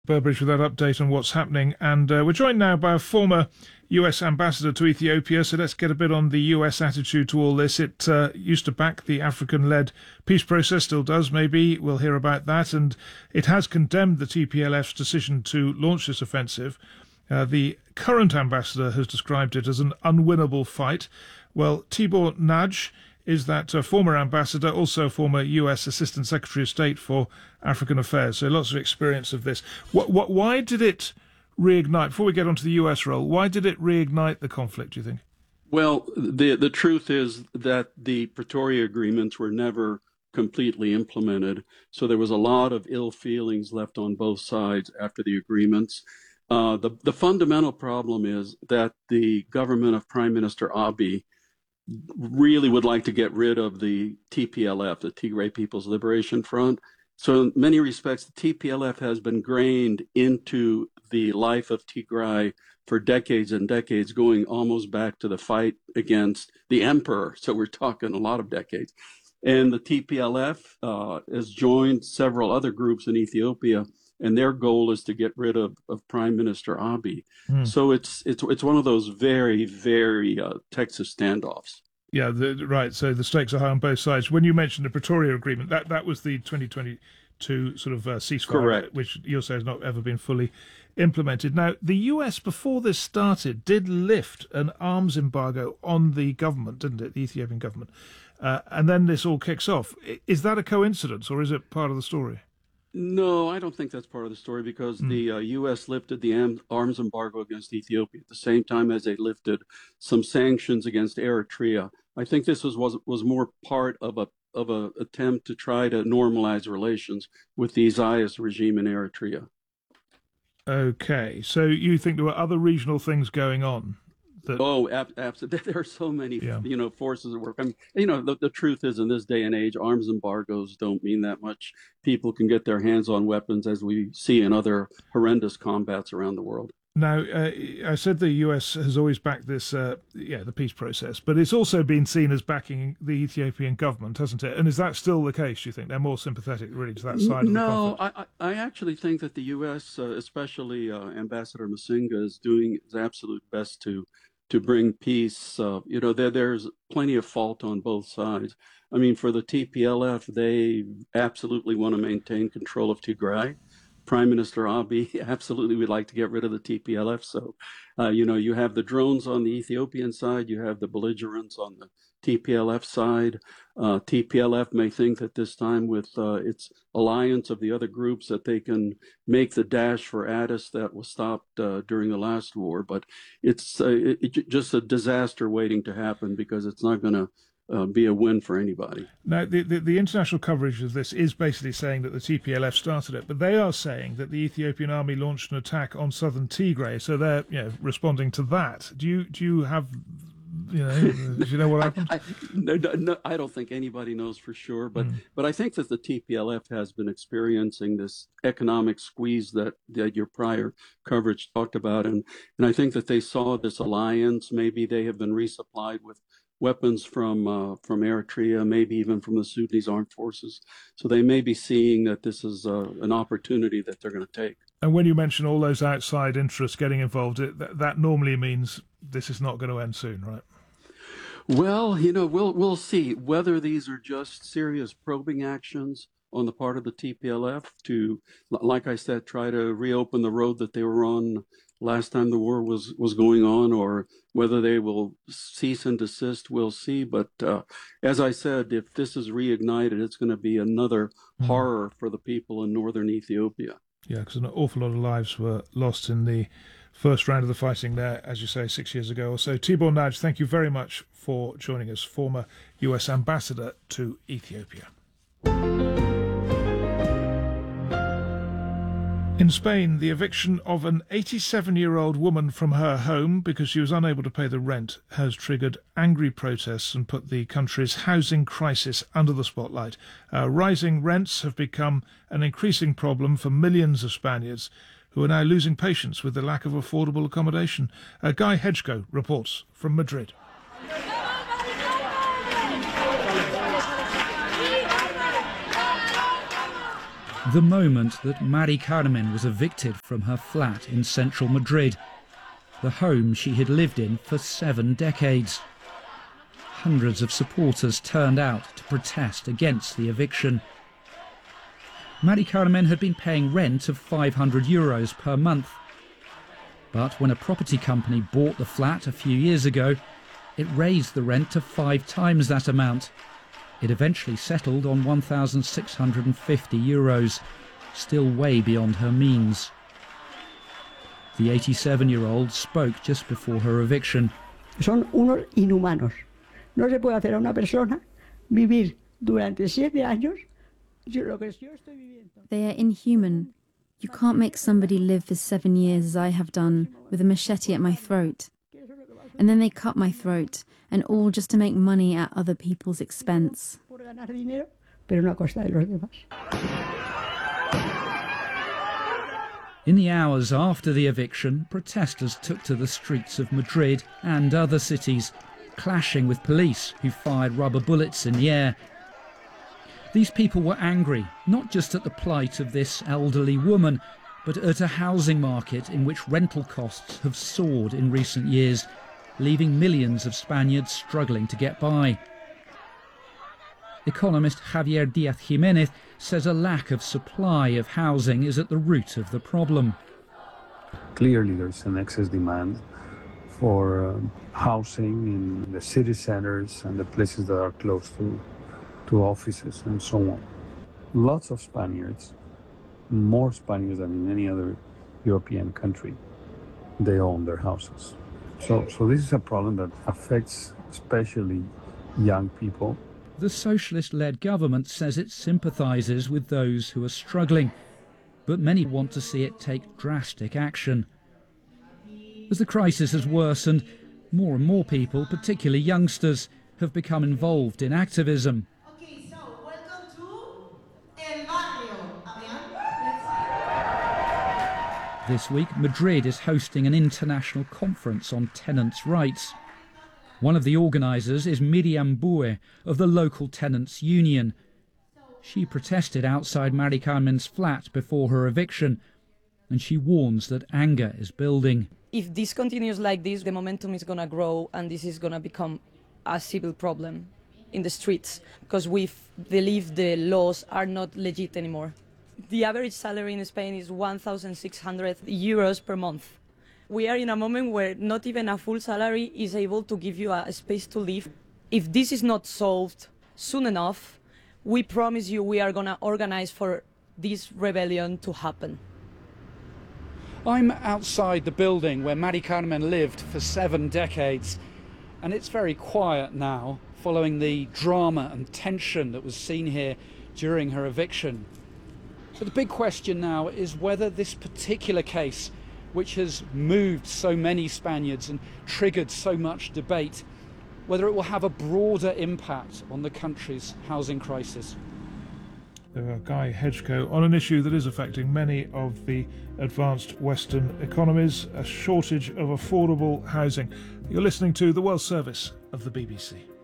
Burbridge with that update on what's happening. And we're joined now by a former US ambassador to Ethiopia. So let's get a bit on the US attitude to all this. It used to back the African-led peace process, still does maybe. We'll hear about that. And it has condemned the TPLF's decision to launch this offensive. The current ambassador has described it as an unwinnable fight. Well, Tibor Nagy is that former ambassador, also former US Assistant Secretary of State for African Affairs. So lots of experience of this. Why did it reignite, before we get onto the US role, why did it reignite the conflict, do you think? Well, the truth is that the Pretoria agreements were never completely implemented. So there was a lot of ill feelings left on both sides after the agreements. The fundamental problem is that the government of Prime Minister Abiy really would like to get rid of the TPLF, the Tigray People's Liberation Front. So in many respects, the TPLF has been ingrained into the life of Tigray for decades and decades, going almost back to the fight against the emperor. So we're talking a lot of decades. And the TPLF has joined several other groups in Ethiopia, and their goal is to get rid of Prime Minister Abiy. So it's one of those very, very Texas standoffs. Yeah, right. So the stakes are high on both sides. When you mentioned the Pretoria Agreement, that was the 2022 sort of ceasefire, correct, which you'll say has not ever been fully implemented. Now, the US, before this started, did lift an arms embargo on the government, didn't it, the Ethiopian government? And then this all kicks off. Is that a coincidence, or is it part of the story? No, I don't think that's part of the story, because the U.S. lifted the arms embargo against Ethiopia at the same time as they lifted some sanctions against Eritrea. I think this was more part of a attempt to try to normalize relations with the Isaias regime in Eritrea. Okay, so you think there were other regional things going on? Absolutely. There are so many, forces at work. I mean, the truth is, in this day and age, arms embargoes don't mean that much. People can get their hands on weapons, as we see in other horrendous combats around the world. Now, I said the US has always backed this, the peace process, but it's also been seen as backing the Ethiopian government, hasn't it? And is that still the case, do you think? They're more sympathetic, really, to that side of the conflict? No, I actually think that the US, especially Ambassador Masinga, is doing his absolute best to bring peace. There's plenty of fault on both sides. I mean, for the TPLF, they absolutely want to maintain control of Tigray. Prime Minister Abiy absolutely would like to get rid of the TPLF. So, you have the drones on the Ethiopian side, you have the belligerents on the TPLF side. TPLF may think that this time, with its alliance of the other groups, that they can make the dash for Addis that was stopped during the last war. But it's just a disaster waiting to happen, because it's not going to be a win for anybody. Now, the international coverage of this is basically saying that the TPLF started it, but they are saying that the Ethiopian army launched an attack on southern Tigray, so they're responding to that. Do you have, do you know what happened? No, I don't think anybody knows for sure, but I think that the TPLF has been experiencing this economic squeeze that your prior coverage talked about, and I think that they saw this alliance. Maybe they have been resupplied with weapons from Eritrea, maybe even from the Sudanese armed forces. So they may be seeing that this is an opportunity that they're going to take. And when you mention all those outside interests getting involved, that normally means this is not going to end soon, right? Well, we'll see whether these are just serious probing actions on the part of the TPLF to, like I said, try to reopen the road that they were on last time the war was going on, or whether they will cease and desist, we'll see. But as I said, if this is reignited, it's going to be another horror for the people in northern Ethiopia. Yeah, because an awful lot of lives were lost in the first round of the fighting there, as you say, 6 years ago or so. Tibor Nagy, thank you very much for joining us, former US ambassador to Ethiopia. In Spain, the eviction of an 87-year-old woman from her home because she was unable to pay the rent has triggered angry protests and put the country's housing crisis under the spotlight. Rising rents have become an increasing problem for millions of Spaniards who are now losing patience with the lack of affordable accommodation. Guy Hedgecoe reports from Madrid. The moment that Mari Carmen was evicted from her flat in central Madrid, the home she had lived in for 7 decades. Hundreds of supporters turned out to protest against the eviction. Mari Carmen had been paying rent of €500 per month. But when a property company bought the flat a few years ago, it raised the rent to 5 times that amount. It eventually settled on €1,650, still way beyond her means. The 87-year-old spoke just before her eviction. Son unos inhumanos. No se puede hacer a una persona vivir durante 7 años lo que yo estoy viviendo. They are inhuman. You can't make somebody live for 7 years as I have done, with a machete at my throat. And then they cut my throat, and all just to make money at other people's expense. Por ganar dinero, pero no a costa de los demás. In the hours after the eviction, protesters took to the streets of Madrid and other cities, clashing with police who fired rubber bullets in the air. These people were angry, not just at the plight of this elderly woman, but at a housing market in which rental costs have soared in recent years, leaving millions of Spaniards struggling to get by. Economist Javier Díaz-Jiménez says a lack of supply of housing is at the root of the problem. Clearly there's an excess demand for housing in the city centers and the places that are close to offices and so on. Lots of Spaniards, more Spaniards than in any other European country, they own their houses. So this is a problem that affects especially young people. The socialist-led government says it sympathises with those who are struggling, but many want to see it take drastic action. As the crisis has worsened, more and more people, particularly youngsters, have become involved in activism. Okay, so welcome to El Barrio. This week, Madrid is hosting an international conference on tenants' rights. One of the organisers is Miriam Bue of the local tenants' union. She protested outside Mari Carmen's flat before her eviction, and she warns that anger is building. If this continues like this, the momentum is going to grow and this is going to become a civil problem in the streets because we believe the laws are not legit anymore. The average salary in Spain is €1,600 per month. We are in a moment where not even a full salary is able to give you a space to live. If this is not solved soon enough, we promise you we are going to organize for this rebellion to happen. I'm outside the building where Mari Carmen lived for 7 decades, and it's very quiet now following the drama and tension that was seen here during her eviction. But the big question now is whether this particular case, which has moved so many Spaniards and triggered so much debate, whether it will have a broader impact on the country's housing crisis. Guy Hedgecoe on an issue that is affecting many of the advanced Western economies, a shortage of affordable housing. You're listening to the World Service of the BBC.